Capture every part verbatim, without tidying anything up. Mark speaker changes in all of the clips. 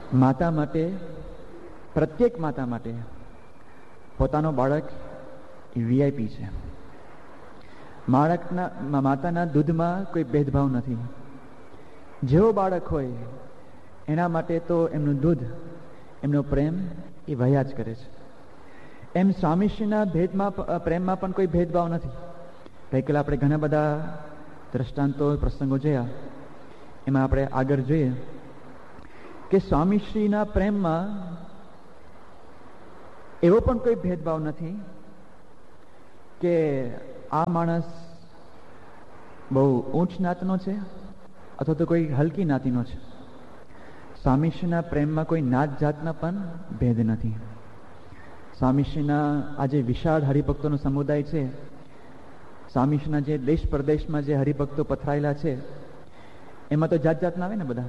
Speaker 1: માતા માટે, પ્રત્યેક માતા માટે પોતાનો બાળક એ વીઆઈપી છે. બાળકના માતાના દૂધમાં કોઈ ભેદભાવ નથી. જેવો બાળક હોય એના માટે તો એમનું દૂધ, એમનો પ્રેમ એ વહ્યા જ કરે છે. એમ સ્વામીશ્રીના ભેદમાં પ્રેમમાં પણ કોઈ ભેદભાવ નથી. ગઈકાલે આપણે ઘણા બધા દ્રષ્ટાંતો, પ્રસંગો જોયા. એમાં આપણે આગળ જોઈએ કે સ્વામીશ્રીના પ્રેમમાં એવો પણ કોઈ ભેદભાવ નથી કે આ માણસ બહુ ઊંચ નાતનો છે અથવા તો કોઈ હલકી નાતીનો છે. સ્વામીશ્રીના પ્રેમમાં કોઈ નાત જાતના પણ ભેદ નથી. સ્વામીશ્રીના આ જે વિશાળ હરિભક્તોનો સમુદાય છે, સ્વામીશ્રીના જે દેશ પ્રદેશમાં જે હરિભક્તો પથરાયેલા છે, એમાં તો જાત જાતના આવે ને બધા.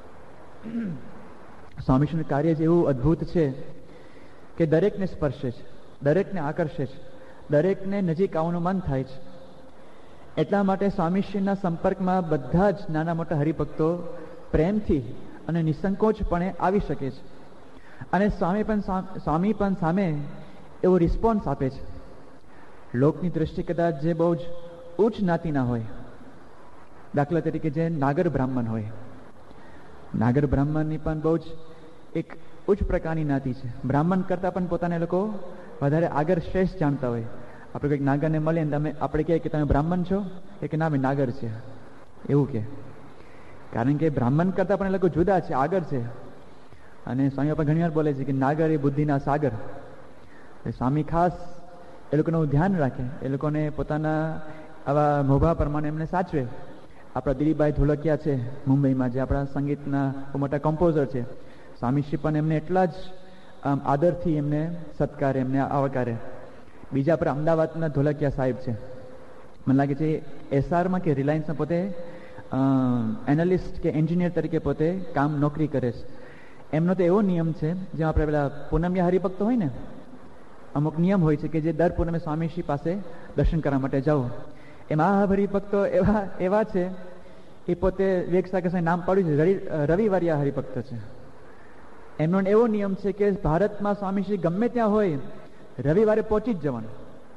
Speaker 1: સ્વામીશ્રીનું કાર્ય જ એવું અદ્ભુત છે કે દરેકને સ્પર્શે છે, દરેકને આકર્ષે છે, દરેકને નજીક આવવાનું મન થાય છે. એટલા માટે સ્વામીશ્રીના સંપર્કમાં બધા જ નાના મોટા હરિભક્તો પ્રેમથી અને નિસંકોચપણે આવી શકે છે. અને સ્વામી પણ સ્વામી પણ સામે એવો રિસ્પોન્સ આપે છે. લોકની દ્રષ્ટિ કદાચ જે બહુ જ ઉચ્ચ જ્ઞાતિના હોય, દાખલા તરીકે જે નાગર બ્રાહ્મણ હોય, નાગર બ્રાહ્મણની પણ બહુ જ એક ઉચ્ચ પ્રકારની જ્ઞાતિ છે. બ્રાહ્મણ કરતાં પણ પોતાને લોકો વધારે આગળ શ્રેષ્ઠ જાણતા હોય. આપણે કંઈક નાગરને મળીએ ને તમે આપણે કહીએ કે તમે બ્રાહ્મણ છો, એ કે ના ભાઈ નાગર છે, એવું કે. કારણ કે બ્રાહ્મણ કરતાં પણ એ લોકો જુદા છે, આગળ છે. અને સ્વામી પણ ઘણી વાર બોલે છે કે નાગર એ બુદ્ધિના સાગર. સ્વામી ખાસ એ લોકોનું ધ્યાન રાખે, એ લોકોને પોતાના આવા મોભા પ્રમાણે એમને સાચવે. આપણા દિલીપભાઈ ધોળકિયા છે મુંબઈમાં, જે આપણા સંગીતના મોટા કમ્પોઝર છે. સ્વામીશ્રી પણ એમને એટલા જ આદરથી એમને સત્કારે, એમને આવકારે. બીજા આપણા અમદાવાદના ધોળકિયા સાહેબ છે, મને લાગે છે એસઆરમાં કે રિલાયન્સમાં પોતે એનાલિસ્ટ કે એન્જિનિયર તરીકે પોતે કામ નોકરી કરે છે. એમનો તો એવો નિયમ છે, જેમાં આપણે પેલા પૂનમિયા હરિભક્તો હોય ને, અમુક નિયમ હોય છે કે જે દર પૂનમે સ્વામીશ્રી પાસે દર્શન કરવા માટે જાઓ. એમાં આ હરિભક્તો એવા એવા છે, એ પોતે વિવેક સાગર સાહેબ નામ પાડ્યું છે, રવિવારિયા હરિભક્ત છે. એમનો એવો નિયમ છે કે ભારતમાં સ્વામીશ્રી ગમે ત્યાં હોય રવિવારે પહોંચી જ જવાનું.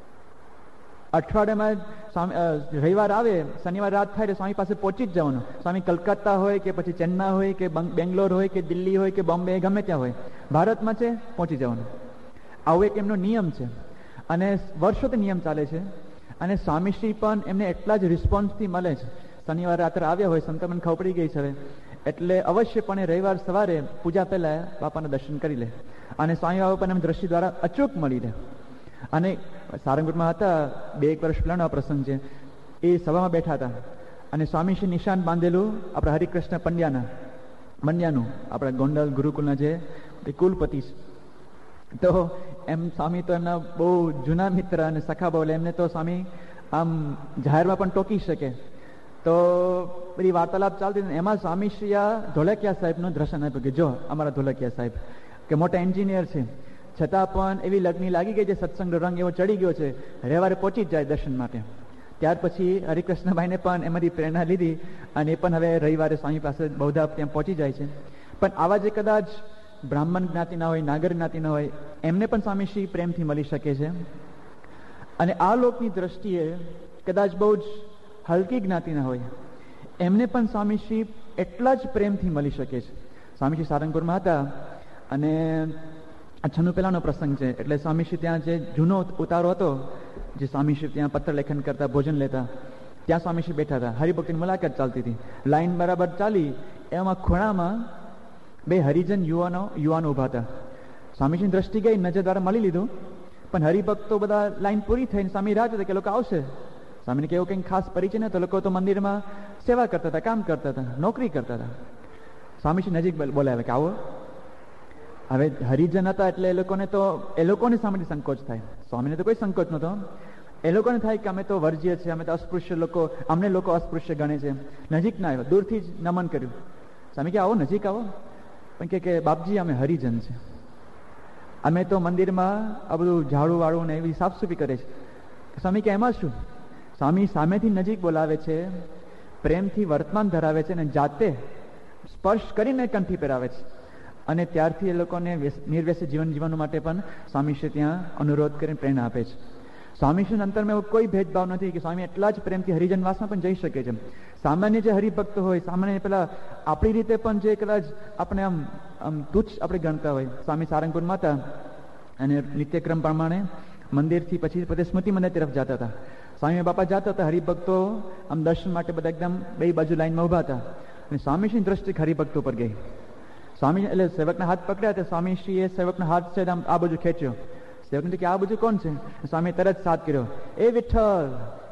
Speaker 1: અઠવાડિયામાં રવિવાર આવે, શનિવાર રાત થાય એટલે સ્વામી પાસે પહોંચી જ જવાનું. સ્વામી કલકત્તા હોય કે પછી ચેન્નાઈ હોય કે બેંગ્લોર હોય કે દિલ્હી હોય કે બોમ્બે, ગમે ત્યાં હોય, ભારતમાં છે પહોંચી જવાનું. આવો એક એમનો નિયમ છે અને વર્ષોથી નિયમ ચાલે છે. અને સ્વામીશ્રી પણ એમને એટલા જ રિસ્પોન્સથી મળે છે. શનિવાર રાત્રે આવ્યા હોય, સંતમન ખબર પડી ગઈ છે હવે, એટલે અવશ્યપણે રવિવાર સવારે પૂજા પહેલા બાપાના દર્શન કરી લે. અને સ્વામી બાપા પણ એમ દ્રષ્ટિ દ્વારા અચૂક મળી લે. અને સારંગપુરમાં હતા, બે એક વર્ષ પહેલાનો આ પ્રસંગ છે. એ સભામાં બેઠા હતા અને સ્વામીશ્રી નિશાન બાંધેલું આપણા હરિકૃષ્ણ પંડ્યાના પંડ્યાનું, આપણા ગોંડલ ગુરુકુલના જે કુલપતિ છે. તો એમ સ્વામી તો એમના બહુ જૂના મિત્ર અને સખા બોલે, એમને તો સ્વામી આમ જાહેરમાં પણ ટોકી શકે. તો બધી વાર્તાલાપ ચાલતી, એમાં સ્વામીશ્રી આ ધોળકિયા સાહેબનું દર્શન આપ્યું કે જો અમારા ધોળકિયા સાહેબ કે મોટા એન્જિનિયર છે, છતાં પણ એવી લગ્ની લાગી ગઈ છે, સત્સંગનો રંગ એવો ચડી ગયો છે, રવિવારે પહોંચી જ જાય દર્શન માટે. ત્યાર પછી હરિકૃષ્ણભાઈને પણ એમાંથી પ્રેરણા લીધી અને એ પણ હવે રવિવારે સ્વામી પાસે બહુધા ત્યાં પહોંચી જાય છે. પણ આવા જે કદાચ બ્રાહ્મણ જ્ઞાતિના હોય, નાગર જ્ઞાતિના હોય, એમને પણ સ્વામીશ્રી પ્રેમથી મળી શકે છે. અને આ લોકની દ્રષ્ટિએ કદાચ બહુ જ હલકી જ્ઞાતિના હોય, એમને પણ સ્વામીશ્રી એટલા જ પ્રેમથી મળી શકે છે. સ્વામીશ્રી સારંગપુરમાં હતા અને આ છન્નું પહેલાનો પ્રસંગ છે, એટલે સ્વામીશ્રી ત્યાં જે જૂનો ઉતારો હતો, જે સ્વામીશ્રી ત્યાં પત્ર લેખન કરતા, ભોજન લેતા, ત્યાં સ્વામીશ્રી બેઠા હતા. હરિભક્તની મુલાકાત ચાલતી હતી, લાઈન બરાબર ચાલી, એમાં ખૂણામાં બે હરિજન યુવાનો યુવાનો ઉભા હતા. સ્વામીશ્રીની દ્રષ્ટિ ગઈ, નજર દ્વારા મળી લીધું, પણ હરિભક્તો બધા લાઈન પૂરી થઈને સ્વામી રાહ જોતા કે લોકો આવશે. સ્વામીને કેવું કંઈક ખાસ પરિચય નતો, લોકો તો મંદિરમાં સેવા કરતા હતા, કામ કરતા હતા, નોકરી કરતા હતા. સ્વામીશ્રી નજીક બોલાવે કે આવો. હવે હરિજન હતા એટલે એ લોકોને તો એ લોકોને સામે સંકોચ થાય, સ્વામીને તો કોઈ સંકોચ નતો. એ લોકોને થાય કે અમે તો વર્જ્ય છે, અમે તો અસ્પૃશ્ય લોકો, અમને લોકો અસ્પૃશ્ય ગણે છે. નજીક ના આવ્યો, દૂરથી જ નમન કર્યું. સ્વામી કે આવો, નજીક આવો. પણ કે બાપજી અમે હરિજન છે, અમે તો મંદિરમાં આ બધું ઝાડુ વાળું ને એવી સાફ સુફી કરે છે. સ્વામી કે એમાં શું? સ્વામી સામેથી નજીક બોલાવે છે, પ્રેમથી વર્તમાન ધરાવે છે અને જાતે સ્પર્શ કરીને કંઠી પહેરાવે છે. અને ત્યારથી એ લોકોને નિર્વ્યસની જીવન જીવવા માટે પણ સ્વામીશ્રી ત્યાં અનુરોધ કરીને પ્રેરણા આપે છે. સ્વામીશ્રી અંતરમાં એવું કોઈ ભેદભાવ નથી કે સ્વામી એટલા જ પ્રેમથી હરિજનવાસમાં પણ જઈ શકે છે. સામાન્ય જે હરિભક્ત હોય, સામાન્ય પેલા આપણી રીતે પણ જે કદાચ આપણે આમ આમ તુચ્છ આપણે ગણતા હોય, સ્વામી સારંગપુરમાં હતા અને નિત્યક્રમ પ્રમાણે મંદિરથી પછી પોતે સ્મૃતિ મંદિર તરફ જતા હતા. સ્વામી બાપા જતા હતા, હરિભક્તો આમ દર્શન માટે બધા એકદમ બે બાજુ લાઈનમાં ઉભા હતા અને સ્વામીશ્રીની દ્રષ્ટિ હરિભક્તો પર ગઈ. સ્વામી એટલે સેવકના હાથ પકડ્યા હતા. સ્વામીશ્રીએ સેવકના હાથ છે આમ આ બાજુ ખેંચ્યો. સેવકને કે આ બાજુ કોણ છે? સ્વામી તરત સાથ કર્યો, એ વિઠ્ઠલ